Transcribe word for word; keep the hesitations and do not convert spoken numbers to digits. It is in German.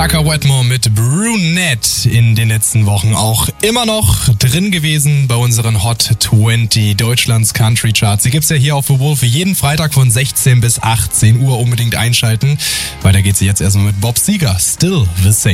Tucker Wetmore mit Brunette in den letzten Wochen auch immer noch drin gewesen bei unseren Hot zwanzig Deutschlands Country Charts. Die gibt's ja hier auf The Wolf jeden Freitag von sechzehn bis achtzehn Uhr, unbedingt einschalten. Weiter geht's jetzt erstmal mit Bob Seger, Still the Same.